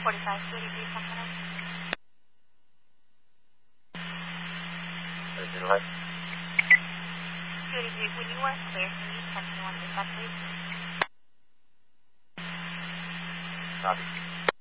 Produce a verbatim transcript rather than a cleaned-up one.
forty-five, Sweetie Beach, how can I help you? Is it like? Sweetie Beach, when you are clear, can you text me once you're set, please? Copy.